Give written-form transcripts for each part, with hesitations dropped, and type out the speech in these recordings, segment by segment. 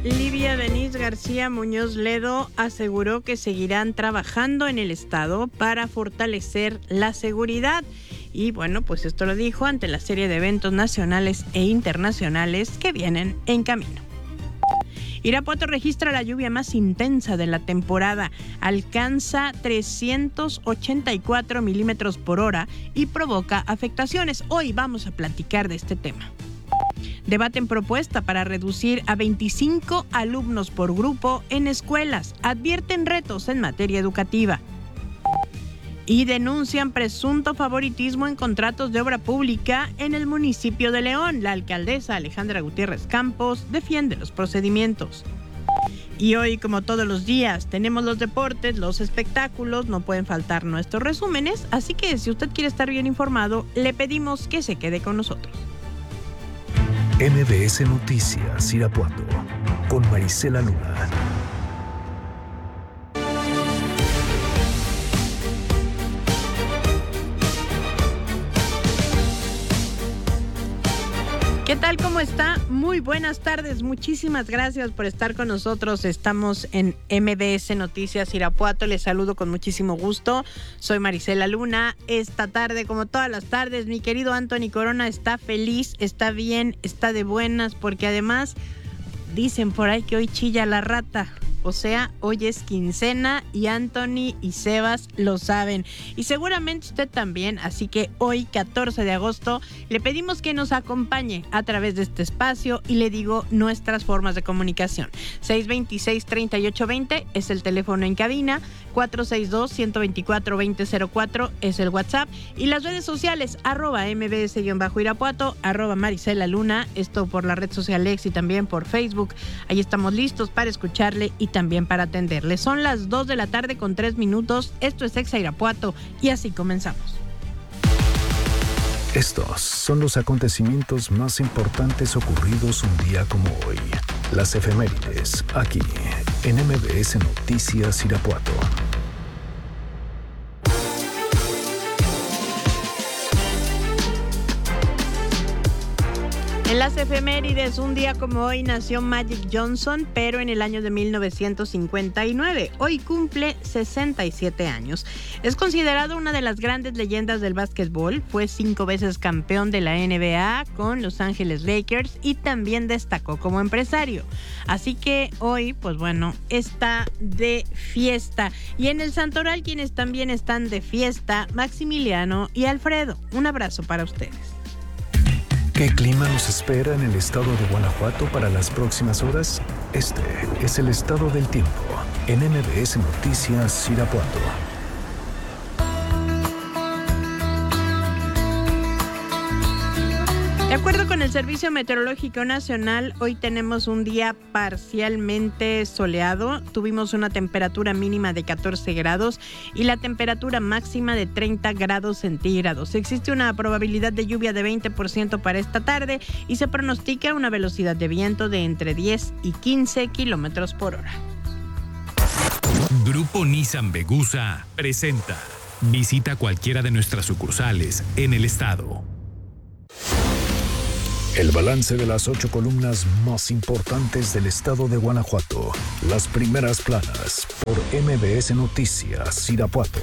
Livia Denise García Muñoz Ledo aseguró que seguirán trabajando en el estado para fortalecer la seguridad. Y bueno, pues esto lo dijo ante la serie de eventos nacionales e internacionales que vienen en camino. Irapuato registra la lluvia más intensa de la temporada, alcanza 384 milímetros por hora y provoca afectaciones. Hoy vamos a platicar de este tema. Debaten propuesta para reducir a 25 alumnos por grupo en escuelas. Advierten retos en materia educativa. Y denuncian presunto favoritismo en contratos de obra pública en el municipio de León. La alcaldesa Alejandra Gutiérrez Campos defiende los procedimientos. Y hoy, como todos los días, tenemos los deportes, los espectáculos, no pueden faltar nuestros resúmenes. Así que si usted quiere estar bien informado, le pedimos que se quede con nosotros. MBS Noticias Irapuato con Marisela Luna. ¿Qué tal? ¿Cómo está? Muy buenas tardes. Muchísimas gracias por estar con nosotros. Estamos en MBS Noticias Irapuato. Les saludo con muchísimo gusto. Soy Marisela Luna. Esta tarde, como todas las tardes, mi querido Anthony Corona está feliz, está bien, está de buenas, porque además dicen por ahí que hoy chilla la rata. O sea, hoy es quincena y Anthony y Sebas lo saben. Y seguramente usted también, así que hoy, 14 de agosto, le pedimos que nos acompañe a través de este espacio y le digo nuestras formas de comunicación. 626-3820 es el teléfono en cabina, 462-124-2004 es el WhatsApp y las redes sociales, @mbs-irapuato, @Marisela Luna, esto por la red social X y también por Facebook. Ahí estamos listos para escucharle y también para atenderle. Son las 2 de la tarde con 3 minutos. Esto es Exa Irapuato y así comenzamos. Estos son los acontecimientos más importantes ocurridos un día como hoy. Las efemérides, aquí en MBS Noticias Irapuato. En las efemérides, un día como hoy nació Magic Johnson, pero en el año de 1959. Hoy cumple 67 años. Es considerado una de las grandes leyendas del básquetbol. Fue 5 veces campeón de la NBA con Los Ángeles Lakers y también destacó como empresario. Así que hoy, pues bueno, está de fiesta. Y en el Santoral, quienes también están de fiesta, Maximiliano y Alfredo. Un abrazo para ustedes. ¿Qué clima nos espera en el estado de Guanajuato para las próximas horas? Este es el estado del tiempo en MBS Noticias Irapuato. De acuerdo con el Servicio Meteorológico Nacional, hoy tenemos un día parcialmente soleado. Tuvimos una temperatura mínima de 14 grados y la temperatura máxima de 30 grados centígrados. Existe una probabilidad de lluvia de 20% para esta tarde y se pronostica una velocidad de viento de entre 10 y 15 kilómetros por hora. Grupo Nissan Vegusa presenta. Visita cualquiera de nuestras sucursales en el estado. El balance de las 8 columnas más importantes del estado de Guanajuato. Las primeras planas por MBS Noticias Irapuato.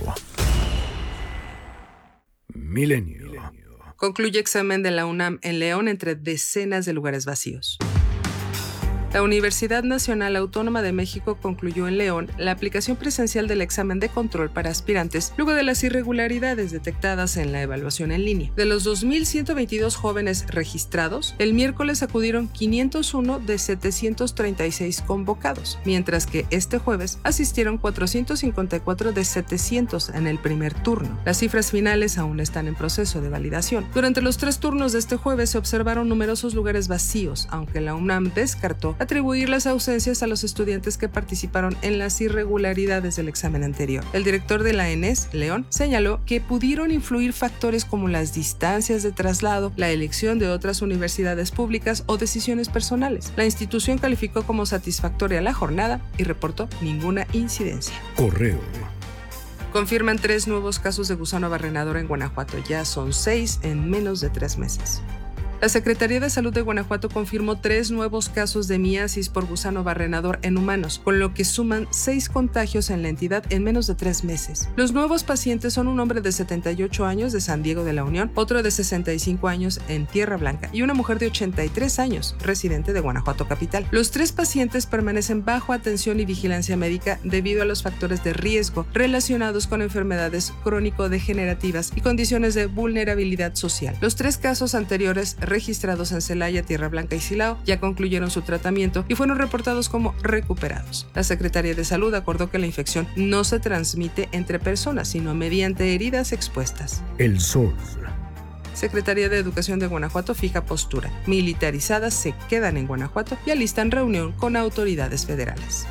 Milenio. Concluye examen de la UNAM en León entre decenas de lugares vacíos. La Universidad Nacional Autónoma de México concluyó en León la aplicación presencial del examen de control para aspirantes luego de las irregularidades detectadas en la evaluación en línea. De los 2.122 jóvenes registrados, el miércoles acudieron 501 de 736 convocados, mientras que este jueves asistieron 454 de 700 en el primer turno. Las cifras finales aún están en proceso de validación. Durante los 3 turnos de este jueves se observaron numerosos lugares vacíos, aunque la UNAM descartó atribuir las ausencias a los estudiantes que participaron en las irregularidades del examen anterior. El director de la ENES, León, señaló que pudieron influir factores como las distancias de traslado, la elección de otras universidades públicas o decisiones personales. La institución calificó como satisfactoria la jornada y reportó ninguna incidencia. Correo. Confirman 3 nuevos casos de gusano barrenador en Guanajuato. Ya son 6 en menos de 3 meses. La Secretaría de Salud de Guanajuato confirmó 3 nuevos casos de miasis por gusano barrenador en humanos, con lo que suman 6 contagios en la entidad en menos de 3 meses. Los nuevos pacientes son un hombre de 78 años de San Diego de la Unión, otro de 65 años en Tierra Blanca y una mujer de 83 años, residente de Guanajuato capital. Los 3 pacientes permanecen bajo atención y vigilancia médica debido a los factores de riesgo relacionados con enfermedades crónico-degenerativas y condiciones de vulnerabilidad social. Los 3 casos anteriores registrados en Celaya, Tierra Blanca y Silao ya concluyeron su tratamiento y fueron reportados como recuperados. La Secretaría de Salud acordó que la infección no se transmite entre personas, sino mediante heridas expuestas. El Sol. Secretaría de Educación de Guanajuato fija postura. Militarizadas se quedan en Guanajuato y alistan reunión con autoridades federales.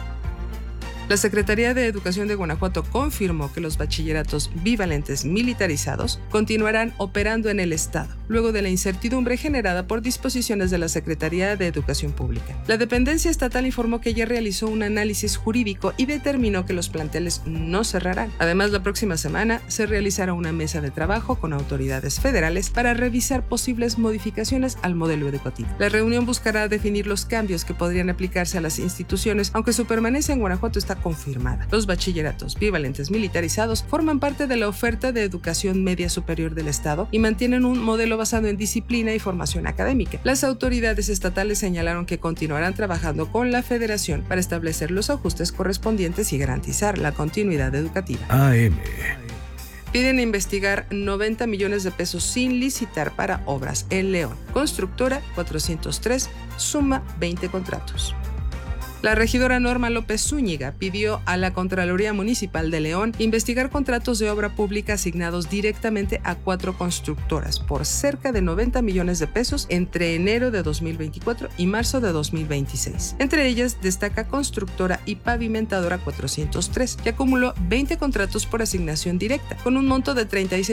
La Secretaría de Educación de Guanajuato confirmó que los bachilleratos bivalentes militarizados continuarán operando en el estado, luego de la incertidumbre generada por disposiciones de la Secretaría de Educación Pública. La dependencia estatal informó que ya realizó un análisis jurídico y determinó que los planteles no cerrarán. Además, la próxima semana se realizará una mesa de trabajo con autoridades federales para revisar posibles modificaciones al modelo educativo. La reunión buscará definir los cambios que podrían aplicarse a las instituciones, aunque su permanencia en Guanajuato está confirmada. Los bachilleratos bivalentes militarizados forman parte de la oferta de educación media superior del Estado y mantienen un modelo basado en disciplina y formación académica. Las autoridades estatales señalaron que continuarán trabajando con la Federación para establecer los ajustes correspondientes y garantizar la continuidad educativa. AM. Piden investigar 90 millones de pesos sin licitar para obras en León. Constructora 403 suma 20 contratos. La regidora Norma López Zúñiga pidió a la Contraloría Municipal de León investigar contratos de obra pública asignados directamente a 4 constructoras por cerca de 90 millones de pesos entre enero de 2024 y marzo de 2026. Entre ellas destaca Constructora y Pavimentadora 403, que acumuló 20 contratos por asignación directa, con un monto de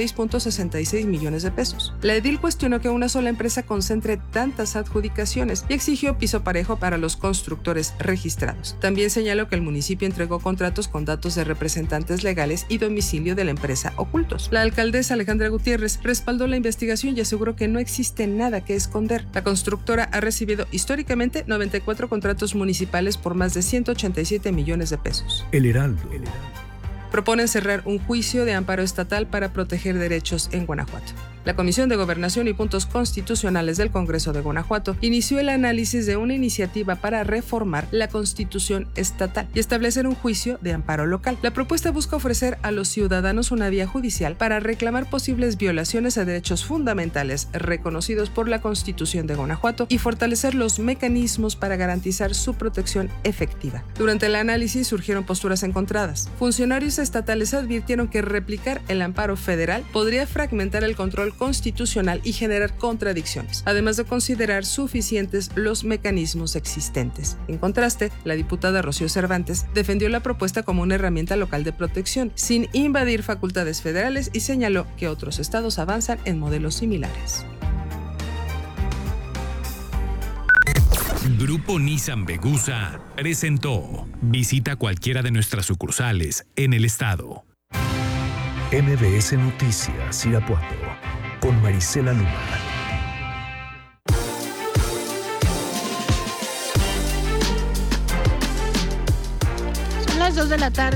36.66 millones de pesos. La edil cuestionó que una sola empresa concentre tantas adjudicaciones y exigió piso parejo para los constructores registrados. También señaló que el municipio entregó contratos con datos de representantes legales y domicilio de la empresa ocultos. La alcaldesa Alejandra Gutiérrez respaldó la investigación y aseguró que no existe nada que esconder. La constructora ha recibido históricamente 94 contratos municipales por más de 187 millones de pesos. El Heraldo. Proponen cerrar un juicio de amparo estatal para proteger derechos en Guanajuato. La Comisión de Gobernación y Puntos Constitucionales del Congreso de Guanajuato inició el análisis de una iniciativa para reformar la Constitución estatal y establecer un juicio de amparo local. La propuesta busca ofrecer a los ciudadanos una vía judicial para reclamar posibles violaciones a derechos fundamentales reconocidos por la Constitución de Guanajuato y fortalecer los mecanismos para garantizar su protección efectiva. Durante el análisis surgieron posturas encontradas. Funcionarios estatales advirtieron que replicar el amparo federal podría fragmentar el control constitucional y generar contradicciones, además de considerar suficientes los mecanismos existentes. En contraste, la diputada Rocío Cervantes defendió la propuesta como una herramienta local de protección, sin invadir facultades federales, y señaló que otros estados avanzan en modelos similares. Grupo Nissan Vegusa presentó. Visita cualquiera de nuestras sucursales en el estado. MBS Noticias Irapuato con Marisela Luma. Son las 2 de la tarde.